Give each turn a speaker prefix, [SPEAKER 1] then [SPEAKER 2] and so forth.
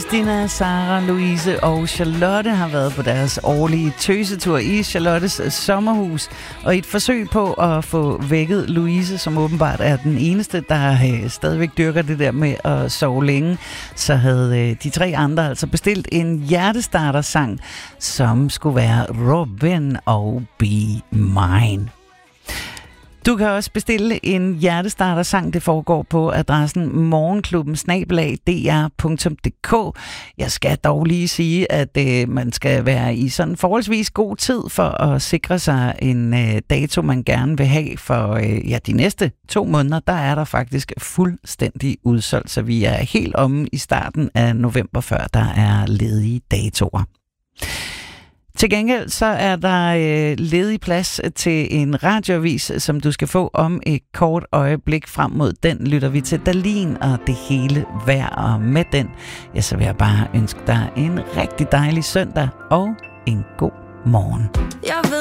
[SPEAKER 1] Christina, Sara, Louise og Charlotte har været på deres årlige tøsetur i Charlottes sommerhus. Og i et forsøg på at få vækket Louise, som åbenbart er den eneste, der stadigvæk dyrker det der med at sove længe, så havde de tre andre altså bestilt en hjertestarter-sang, som skulle være Robin og Be Mine. Du kan også bestille en hjertestarter-sang. Det foregår på adressen morgenklubben@dr.dk. Jeg skal dog lige sige, at man skal være i sådan forholdsvis god tid for at sikre sig en dato, man gerne vil have. For de næste 2 måneder, der er der faktisk fuldstændig udsolgt, så vi er helt omme i starten af november, før der er ledige datoer. Til gengæld så er der ledig plads til en radioavis, som du skal få om et kort øjeblik. Frem mod den lytter vi til Dahlin og Det hele værd, og med den, så vil jeg bare ønske dig en rigtig dejlig søndag og en god morgen.